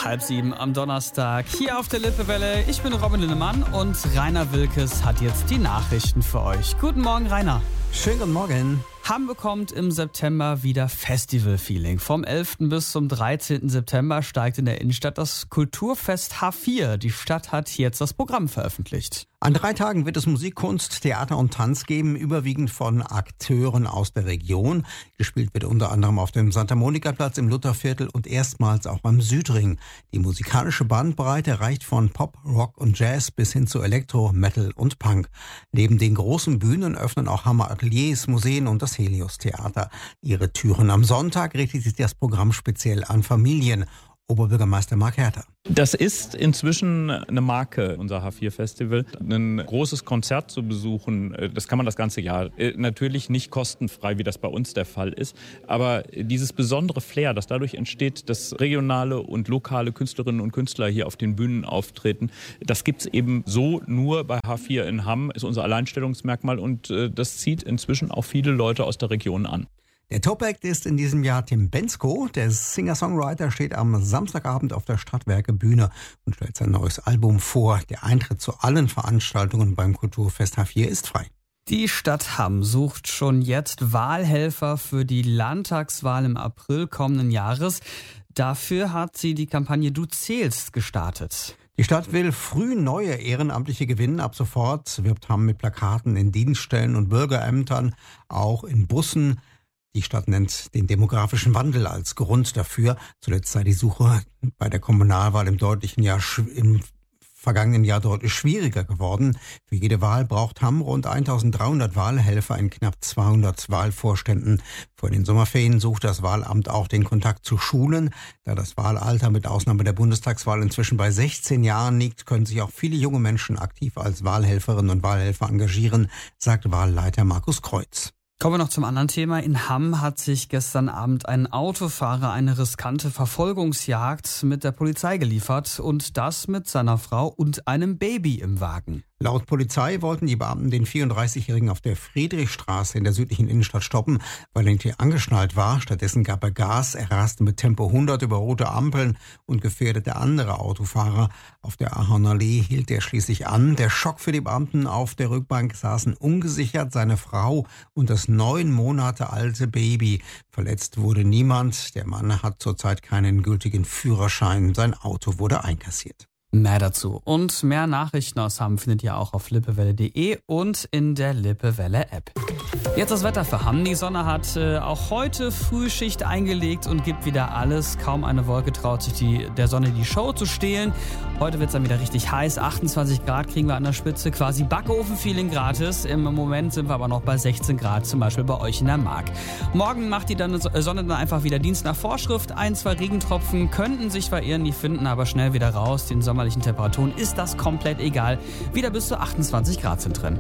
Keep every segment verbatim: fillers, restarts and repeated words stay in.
halb sieben am Donnerstag hier auf der Lippewelle. Ich bin Robin Linnemann und Rainer Wilkes hat jetzt die Nachrichten für euch. Guten Morgen, Rainer. Schönen guten Morgen. Hamm bekommt im September wieder Festival-Feeling. Vom elften bis zum dreizehnten September steigt in der Innenstadt das Kulturfest H vier. Die Stadt hat jetzt das Programm veröffentlicht. An drei Tagen wird es Musik, Kunst, Theater und Tanz geben, überwiegend von Akteuren aus der Region. Gespielt wird unter anderem auf dem Santa-Monica-Platz im Lutherviertel und erstmals auch am Südring. Die musikalische Bandbreite reicht von Pop, Rock und Jazz bis hin zu Elektro, Metal und Punk. Neben den großen Bühnen öffnen auch Hammer Ateliers, Museen und das Helios-Theater ihre Türen. Am Sonntag richtet sich das Programm speziell an Familien. Oberbürgermeister Marc Herter. Das ist inzwischen eine Marke, unser H vier Festival. Ein großes Konzert zu besuchen, das kann man das ganze Jahr. Natürlich nicht kostenfrei, wie das bei uns der Fall ist. Aber dieses besondere Flair, das dadurch entsteht, dass regionale und lokale Künstlerinnen und Künstler hier auf den Bühnen auftreten, das gibt's eben so nur bei H vier in Hamm, ist unser Alleinstellungsmerkmal. Und das zieht inzwischen auch viele Leute aus der Region an. Der Top-Act ist in diesem Jahr Tim Bendzko. Der Singer-Songwriter steht am Samstagabend auf der Stadtwerke Bühne und stellt sein neues Album vor. Der Eintritt zu allen Veranstaltungen beim Kulturfest H vier ist frei. Die Stadt Hamm sucht schon jetzt Wahlhelfer für die Landtagswahl im April kommenden Jahres. Dafür hat sie die Kampagne Du zählst gestartet. Die Stadt will früh neue Ehrenamtliche gewinnen. Ab sofort wirbt Hamm mit Plakaten in Dienststellen und Bürgerämtern, auch in Bussen. Die Stadt nennt den demografischen Wandel als Grund dafür. Zuletzt sei die Suche bei der Kommunalwahl im deutlichen Jahr, im vergangenen Jahr deutlich schwieriger geworden. Für jede Wahl braucht Hamm rund eintausenddreihundert Wahlhelfer in knapp zweihundert Wahlvorständen. Vor den Sommerferien sucht das Wahlamt auch den Kontakt zu Schulen. Da das Wahlalter mit Ausnahme der Bundestagswahl inzwischen bei sechzehn Jahren liegt, können sich auch viele junge Menschen aktiv als Wahlhelferinnen und Wahlhelfer engagieren, sagt Wahlleiter Markus Kreuz. Kommen wir noch zum anderen Thema. In Hamm hat sich gestern Abend ein Autofahrer eine riskante Verfolgungsjagd mit der Polizei geliefert und das mit seiner Frau und einem Baby im Wagen. Laut Polizei wollten die Beamten den vierunddreißigjährigen auf der Friedrichstraße in der südlichen Innenstadt stoppen, weil er nicht angeschnallt war. Stattdessen gab er Gas, er raste mit Tempo hundert über rote Ampeln und gefährdete andere Autofahrer. Auf der Ahornallee hielt er schließlich an. Der Schock für die Beamten: auf der Rückbank saßen ungesichert seine Frau und das neun Monate alte Baby. Verletzt wurde niemand. Der Mann hat zurzeit keinen gültigen Führerschein. Sein Auto wurde einkassiert. Mehr dazu und mehr Nachrichten aus Hamm findet ihr auch auf lippewelle punkt de und in der Lippewelle-App. Jetzt das Wetter für Hamm. Die Sonne hat äh, auch heute Frühschicht eingelegt und gibt wieder alles. Kaum eine Wolke traut sich die, der Sonne die Show zu stehlen. Heute wird es dann wieder richtig heiß. achtundzwanzig Grad kriegen wir an der Spitze. Quasi Backofen-Feeling gratis. Im Moment sind wir aber noch bei sechzehn Grad, zum Beispiel bei euch in der Mark. Morgen macht die dann, Sonne dann einfach wieder Dienst nach Vorschrift. Ein, zwei Regentropfen könnten sich verirren, die finden aber schnell wieder raus. Den sommerlichen Temperaturen ist das komplett egal. Wieder bis zu achtundzwanzig Grad sind drin.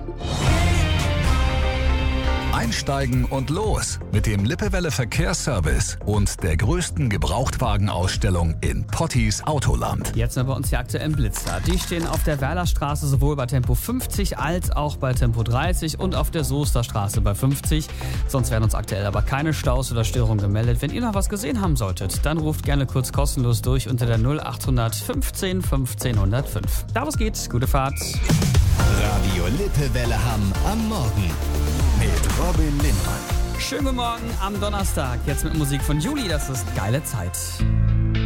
Einsteigen und los mit dem Lippewelle Verkehrsservice und der größten Gebrauchtwagenausstellung in Potties Autoland. Jetzt sind wir uns die aktuellen Blitzer. Die stehen auf der Werlerstraße sowohl bei Tempo fünfzig als auch bei Tempo dreißig und auf der Soesterstraße bei fünfzig. Sonst werden uns aktuell aber keine Staus oder Störungen gemeldet. Wenn ihr noch was gesehen haben solltet, dann ruft gerne kurz kostenlos durch unter der null achthundert fünfzehn fünfzehn null fünf. Da was geht, gute Fahrt. Radio Lippewelle Hamm am Morgen mit Robin Linnemann. Schönen guten Morgen am Donnerstag. Jetzt mit Musik von Juli, das ist geile Zeit.